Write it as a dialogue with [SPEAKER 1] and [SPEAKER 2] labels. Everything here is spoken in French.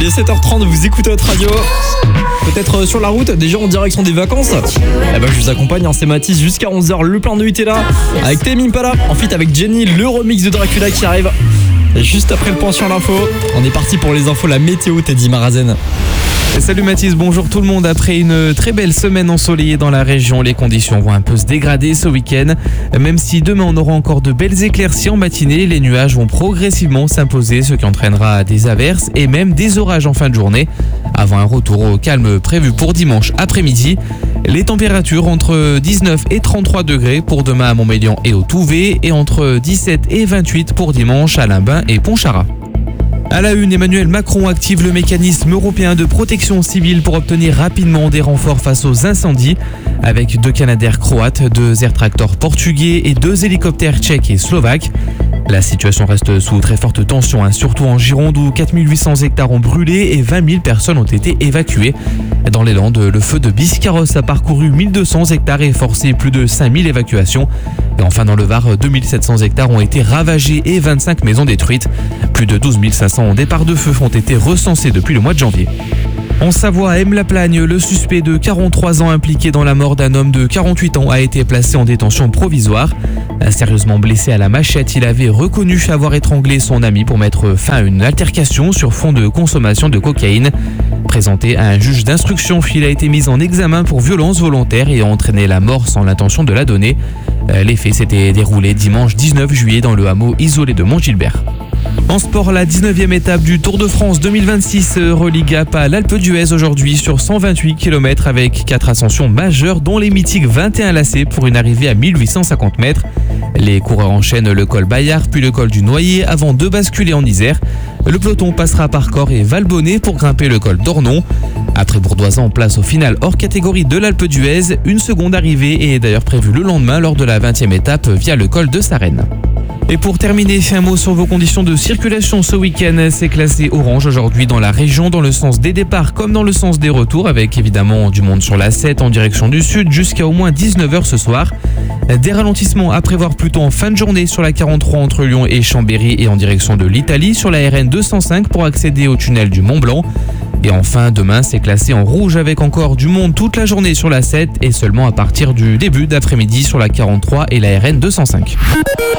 [SPEAKER 1] Il est 7h30, vous écoutez votre radio. Peut-être sur la route, déjà en direction des vacances. Eh ben, je vous accompagne, c'est Mathis jusqu'à 11h. Le plein de 8 est là. Avec Tame Impala, en feat avec Jenny, le remix de Dracula qui arrive. Et juste après le point sur l'info, on est parti pour les infos, la météo, Teddy Marazen.
[SPEAKER 2] Salut Mathis, bonjour tout le monde. Après une très belle semaine ensoleillée dans la région, les conditions vont un peu se dégrader ce week-end. Même si demain on aura encore de belles éclaircies en matinée, les nuages vont progressivement s'imposer, ce qui entraînera des averses et même des orages en fin de journée, avant un retour au calme prévu pour dimanche après-midi. Les températures entre 19 et 33 degrés pour demain à Montmélian et au Touvet, et entre 17 et 28 pour dimanche à Limbin et Pontcharrat. À la une, Emmanuel Macron active le mécanisme européen de protection civile pour obtenir rapidement des renforts face aux incendies. Avec 2 Canadair croates, 2 Air Tractor portugais et 2 hélicoptères tchèques et slovaques. La situation reste sous très forte tension, surtout en Gironde où 4800 hectares ont brûlé et 20 000 personnes ont été évacuées. Dans les Landes, le feu de Biscarrosse a parcouru 1200 hectares et forcé plus de 5000 évacuations. Et enfin dans le Var, 2700 hectares ont été ravagés et 25 maisons détruites. Plus de 12 500 départs de feu ont été recensés depuis le mois de janvier. En Savoie, à Aime-la-Plagne, le suspect de 43 ans impliqué dans la mort d'un homme de 48 ans a été placé en détention provisoire. Sérieusement blessé à la machette, il avait reconnu avoir étranglé son ami pour mettre fin à une altercation sur fond de consommation de cocaïne. Présenté à un juge d'instruction, il a été mis en examen pour violence volontaire et a entraîné la mort sans l'intention de la donner. Les faits s'étaient déroulés dimanche 19 juillet dans le hameau isolé de Montgilbert. En sport, la 19e étape du Tour de France 2026 relie Gap à l'Alpe d'Huez aujourd'hui sur 128 km avec 4 ascensions majeures dont les mythiques 21 lacets pour une arrivée à 1850 mètres. Les coureurs enchaînent le col Bayard puis le col du Noyer avant de basculer en Isère. Le peloton passera par Corps et Valbonnet pour grimper le col d'Ornon. Après Bourdoisan, place au final hors catégorie de l'Alpe d'Huez. Une seconde arrivée est d'ailleurs prévue le lendemain lors de la 20e étape via le col de Sarenne. Et pour terminer, un mot sur vos conditions de circulation ce week-end. C'est classé orange aujourd'hui dans la région, dans le sens des départs comme dans le sens des retours, avec évidemment du monde sur la 7 en direction du sud jusqu'à au moins 19h ce soir. Des ralentissements à prévoir plutôt en fin de journée sur la 43 entre Lyon et Chambéry et en direction de l'Italie, sur la RN 205 pour accéder au tunnel du Mont-Blanc. Et enfin, demain, c'est classé en rouge avec encore du monde toute la journée sur la 7 et seulement à partir du début d'après-midi sur la 43 et la RN 205.